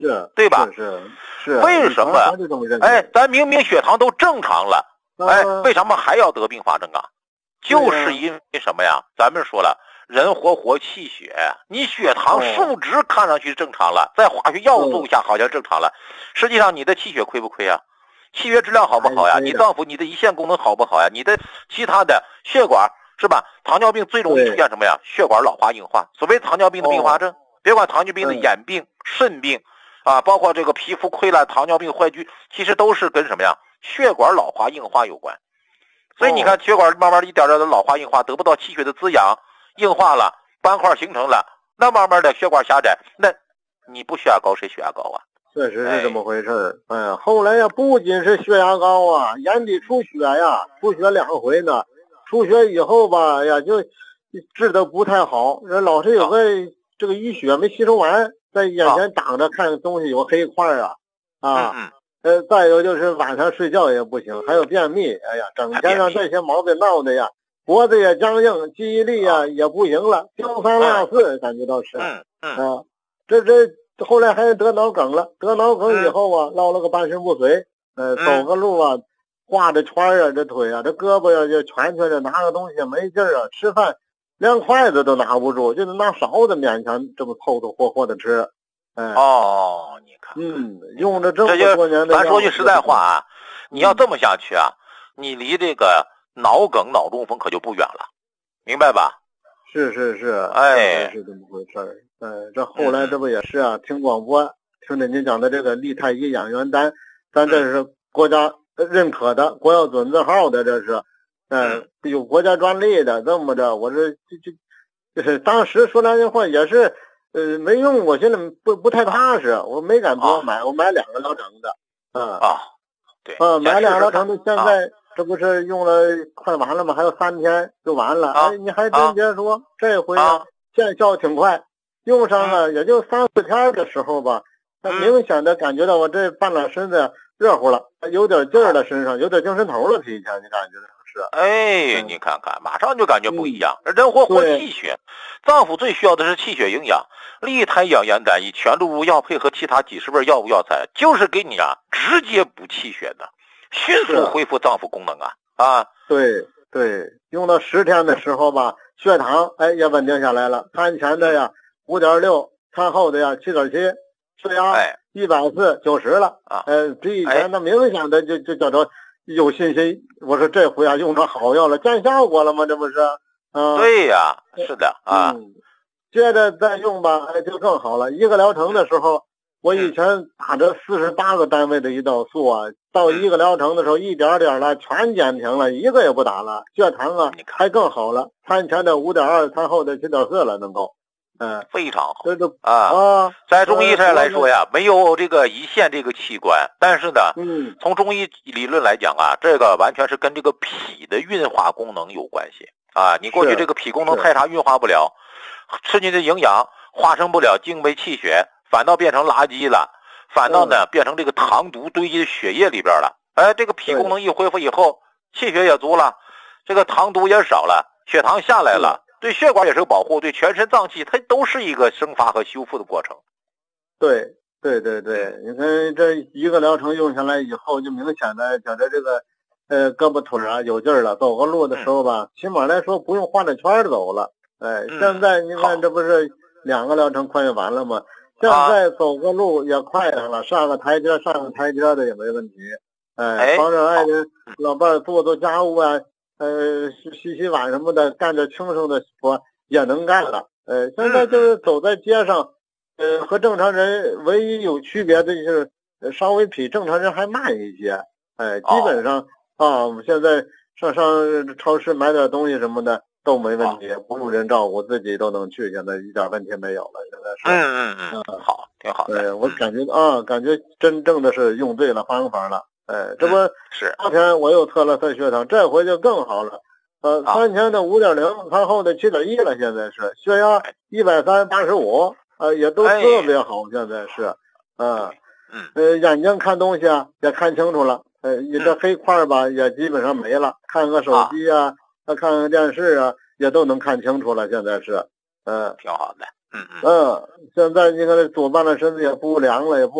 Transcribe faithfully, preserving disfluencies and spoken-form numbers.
是， 对吧？ 是是。 为什么？哎，咱明明血糖都正常了，哎，为什么还要得并发症啊？就是因为什么呀？咱们说了，人活活气血，你血糖数值看上去正常了，在化学要素下好像正常了，实际上你的气血亏不亏啊？气血质量好不好呀？你脏腑你的胰腺功能好不好呀？你的其他的血管是吧？糖尿病最容易出现什么呀？血管老化硬化。所谓糖尿病的并发症，别管糖尿病的眼病、肾病啊，包括这个皮肤溃烂、糖尿病坏疽，其实都是跟什么呀？血管老化硬化有关。所以你看，血管慢慢一点点的老化硬化，得不到气血的滋养，硬化了，斑块形成了，那慢慢的血管狭窄，那你不血压高谁血压高啊？ 确实是这么回事。哎呀，后来呀，不仅是血压高啊，眼底出血呀，出血两回呢。出血以后吧，呀，就治得不太好，人老是有个这个淤血没吸收完，在眼前挡着看东西有黑块啊啊。 嗯呃，再有就是晚上睡觉也不行，还有便秘。哎呀，整天让这些毛病闹的呀，脖子也僵硬，记忆力呀也不行了，丢三落四，感觉到是。 嗯嗯啊，这这后来还得脑梗了，得脑梗以后啊，落了个半身不遂，呃，走个路啊，画着圈啊，这腿啊，这胳膊呀就蜷蜷着，拿个东西没劲儿啊，吃饭连筷子都拿不住，就得拿勺子勉强这么凑凑合合的吃。哎， 哦，你看， 嗯，用了这么多年的， 咱说句实在话啊，你要这么下去啊，你离这个脑梗、脑中风可就不远了，明白吧？ 是是是， 哎， 是这么回事儿。呃，这后来这不也是啊？听广播，听着您讲的这个利泰医养元丹，咱这是国家认可的，国药准字号的，这是，呃，有国家专利的，这么着，我这就就就是当时说两句话也是。呃，没用，我现在不不太踏实，我没敢多买，我买两个疗程的，嗯啊，对， 啊，买两个疗程的，现在这不是用了快完了吗？还有三天就完了，哎，你还真别说，这回啊见效挺快，用上了也就三四天的时候吧，那明显的感觉到我这半拉身子热乎了，有点劲儿了，身上有点精神头了，提前你感觉是？ 哎，你看看，马上就感觉不一样，人活活气血，脏腑最需要的是气血营养。利泰养元丹以全录入药配合其他几十味药物药材，就是给你啊直接补气血的，迅速恢复脏腑功能啊啊！ 对对，用到十天的时候吧，血糖哎也稳定下来了，餐前的呀五点六，餐后的呀七点七，血压一百四九十了啊，呃比以前那明显的就就叫做有信心。我说这回啊用着好药了，见效果了吗？这不是？啊， 对呀，是的啊。 嗯，接着再用吧，哎，就更好了。一个疗程的时候，我以前打着四十八个单位的胰岛素啊，到一个疗程的时候，一点点的全减停了，一个也不打了。血糖啊，还更好了，餐前的五点二，餐后的七点四了，能够，嗯， 非常好。 这都啊啊，在中医上来说呀，没有这个胰腺这个器官，但是呢， 嗯， 从中医理论来讲啊，这个完全是跟这个脾的运化功能有关系啊。你过去这个脾功能太差，运化不了。吃进的营养化生不了精微气血，反倒变成垃圾了，反倒呢、嗯、变成这个糖毒堆积血液里边了。哎，这个脾功能一恢复以后，气血也足了，这个糖毒也少了，血糖下来了，对血管也是个保护，对全身脏器它都是一个生发和修复的过程。 对对对对，你看这一个疗程用下来以后，就明显的觉得这个呃胳膊腿啊有劲儿了，走个路的时候吧，嗯、起码来说不用画着圈走了。哎，现在你看这不是两个疗程快完了吗？现在走个路也快上了，上个台阶上个台阶的也没问题。哎，帮着爱人老伴儿做做家务啊，呃，洗洗碗什么的，干点轻松的活也能干了。呃，现在就是走在街上，呃，和正常人唯一有区别的就是稍微比正常人还慢一些。哎，基本上啊，我们现在上上超市买点东西什么的。都没问题，不用人照顾，自己都能去，现在一点问题没有了。现在是， 嗯嗯嗯，好，挺好的。 对，我感觉啊，感觉真正的是用对了方法了。哎，这不是昨天我又测了测血糖，这回就更好了。呃，餐前的五点零，餐后的七点一了，现在是血压一百三八十五，呃，也都特别好，现在是，啊，呃，眼睛看东西啊也看清楚了，呃，你这黑块吧也基本上没了，看个手机啊。他看看电视啊，也都能看清楚了。现在是，嗯、呃， 挺好的。 嗯嗯，现在你看这左半拉身子也不凉了，也不